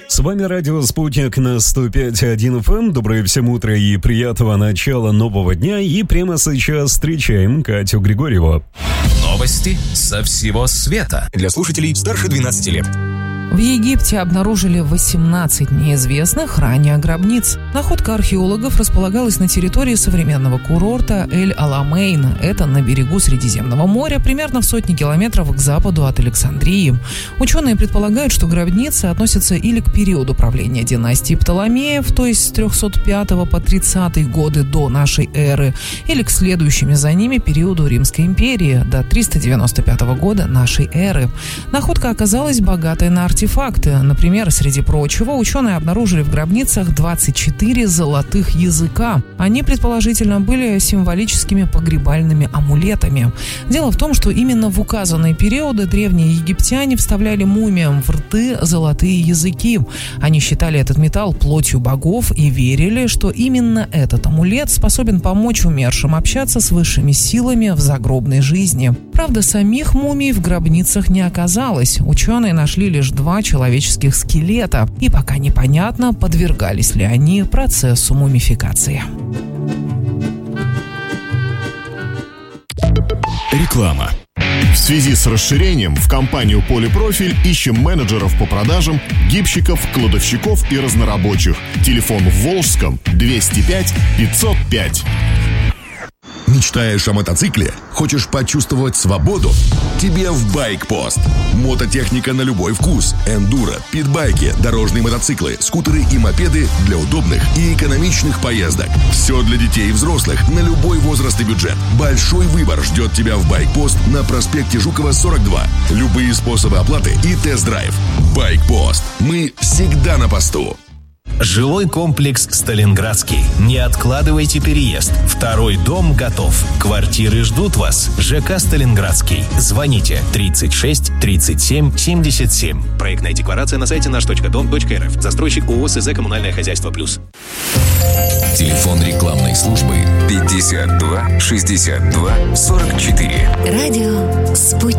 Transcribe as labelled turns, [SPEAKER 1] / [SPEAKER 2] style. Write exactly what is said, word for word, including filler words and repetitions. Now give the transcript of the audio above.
[SPEAKER 1] С вами радио «Спутник» на сто пять и один эф эм. Доброе всем утро и приятного начала нового дня. И прямо сейчас встречаем Катю Григорьеву.
[SPEAKER 2] Новости со всего света. Для слушателей старше двенадцати лет.
[SPEAKER 3] В Египте обнаружили восемнадцать неизвестных ранее гробниц. Находка археологов располагалась на территории современного курорта Эль-Аламейн. Это на берегу Средиземного моря, примерно в сотне километров к западу от Александрии. Ученые предполагают, что гробницы относятся или к периоду правления династии Птоломеев, то есть с трехсот пятого по тридцатый годы до нашей эры, или к следующими за ними периоду Римской империи, до триста девяносто пятого года нашей эры. Находка оказалась богатой на артефакты. Артефакты. Например, среди прочего, ученые обнаружили в гробницах двадцать четыре золотых языка. Они, предположительно, были символическими погребальными амулетами. Дело в том, что именно в указанные периоды древние египтяне вставляли мумиям в рты золотые языки. Они считали этот металл плотью богов и верили, что именно этот амулет способен помочь умершим общаться с высшими силами в загробной жизни. Правда, самих мумий в гробницах не оказалось. Ученые нашли лишь два человеческих скелета, и пока непонятно, подвергались ли они процессу мумификации.
[SPEAKER 4] Реклама. В связи с расширением в компанию «Полипрофиль» ищем менеджеров по продажам, гибщиков, кладовщиков и разнорабочих. Телефон в Волжском двести пять пятьсот пять.
[SPEAKER 5] Мечтаешь о мотоцикле? Хочешь почувствовать свободу? Тебе в Байкпост. Мототехника на любой вкус. Эндуро, питбайки, дорожные мотоциклы, скутеры и мопеды для удобных и экономичных поездок. Все для детей и взрослых на любой возраст и бюджет. Большой выбор ждет тебя в Байкпост на проспекте Жукова, сорок два. Любые способы оплаты и тест-драйв. Байкпост. Мы всегда на посту.
[SPEAKER 2] Жилой комплекс «Сталинградский». Не откладывайте переезд. Второй дом готов. Квартиры ждут вас. ЖК «Сталинградский». Звоните тридцать шесть тридцать семь семьдесят семь. Проектная декларация на сайте наш точка дом точка эр эф. Застройщик ООО «СЗ Коммунальное хозяйство Плюс».
[SPEAKER 6] Телефон рекламной службы пятьдесят два шестьдесят два сорок четыре.
[SPEAKER 7] Радио «Спутник».